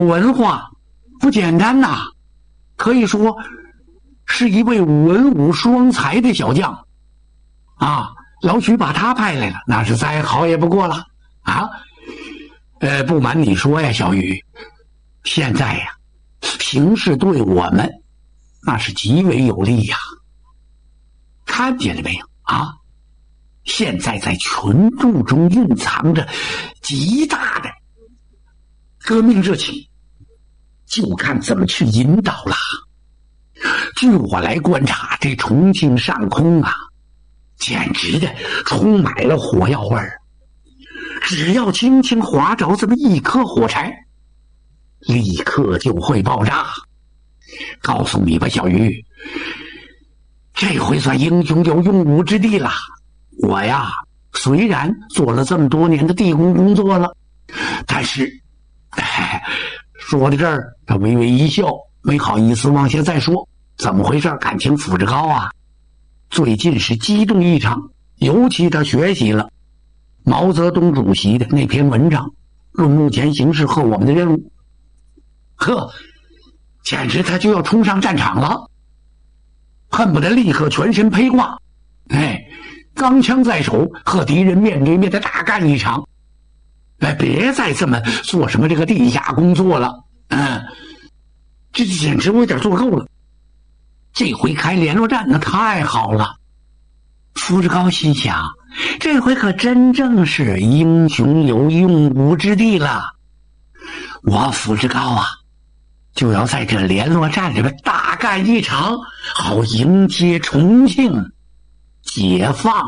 文化不简单呐，可以说是一位文武双才的小将啊。老许把他派来了，那是再好也不过了啊。不瞒你说呀，小雨，现在呀，形势对我们那是极为有利呀。看见了没有啊？现在在群众中蕴藏着极大的革命热情，就看怎么去引导了。据我来观察，这重庆上空啊，简直的充满了火药味儿。只要轻轻划着这么一颗火柴，立刻就会爆炸。告诉你吧，小鱼，这回算英雄有用武之地了。我呀，虽然做了这么多年的地宫工作了，但是，说到这儿，他微微一笑，没好意思往下再说。怎么回事？感情抚着高啊，最近是激动异常，尤其他学习了毛泽东主席的那篇文章，论目前形势和我们的任务。呵，简直他就要冲上战场了，恨不得立刻全身披挂，钢枪在手，和敌人面对面的大干一场。别再这么做什么这个地下工作了，这简直我有点做够了。这回开联络战那太好了。傅志高心想，这回可真正是英雄有用武之地了。我傅志高啊，就要在这联络战里边大干一场，好迎接重庆解放。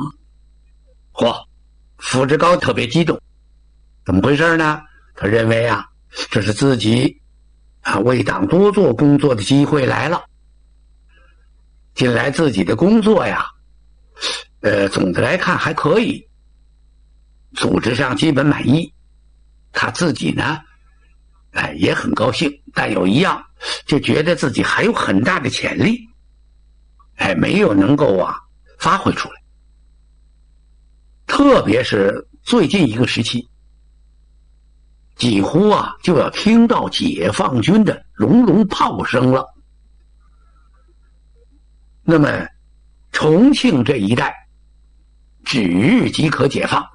傅志高特别激动，怎么回事呢？他认为啊，这是自己为党多做工作的机会来了。近来自己的工作呀，总的来看还可以，组织上基本满意。他自己呢，也很高兴，但有一样，就觉得自己还有很大的潜力，没有能够发挥出来。特别是最近一个时期，几乎就要听到解放军的隆隆炮声了。那么重庆这一带指日即可解放，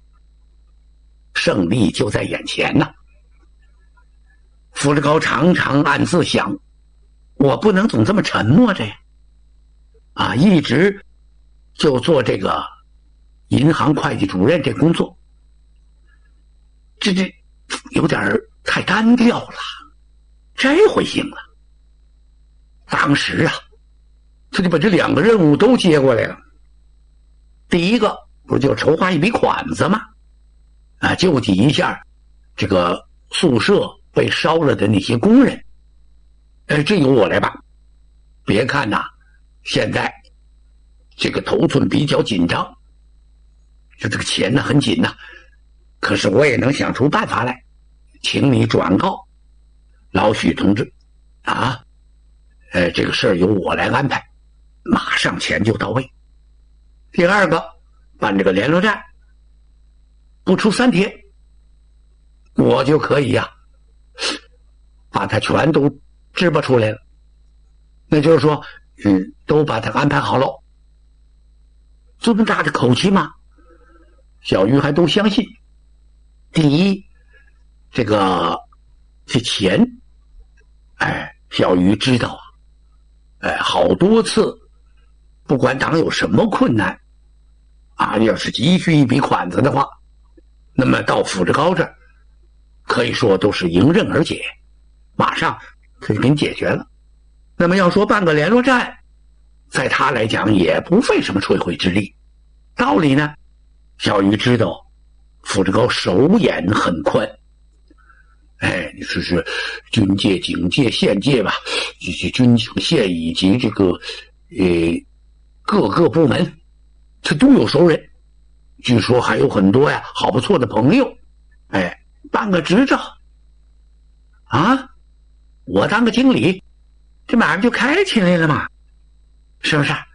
胜利就在眼前呐。傅志高常常暗自想，我不能总这么沉默着呀，一直就做这个银行会计主任这工作，这有点太单调了。这回行了，当时他就把这两个任务都接过来了。第一个不就筹划一笔款子吗？救济一下这个宿舍被烧了的那些工人。这由我来办。别看现在这个头寸比较紧张，就这个钱很紧可是我也能想出办法来，请你转告老许同志这个事儿由我来安排，马上钱就到位。第二个，办这个联络站，不出3天，我就可以把它全都支拔出来了。那就是说，都把它安排好了。这么大的口气吗？小鱼还都相信。第一，这钱，小鱼知道好多次，不管党有什么困难要是急需一笔款子的话，那么到傅志高这儿，可以说都是迎刃而解，马上他就给你解决了。那么要说办个联络站，在他来讲也不费什么吹灰之力。道理呢，小鱼知道，傅志高手眼很宽。你说是军界、警界、县界吧，军警县以及这个各个部门，他都有熟人。据说还有很多好不错的朋友。办个执照我当个经理，这马上就开起来了嘛，是不是？